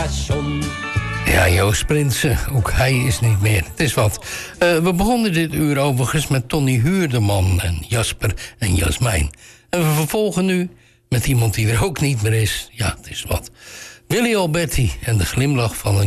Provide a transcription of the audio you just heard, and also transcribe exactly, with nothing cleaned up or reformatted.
station. Ja, Joost Prinsen, ook hij is niet meer. Het is wat. Uh, we begonnen dit uur overigens met Tony Huurdeman en Jasper en Jasmijn. En we vervolgen nu met iemand die er ook niet meer is. Ja, het is wat. Willy Alberti en de glimlach van een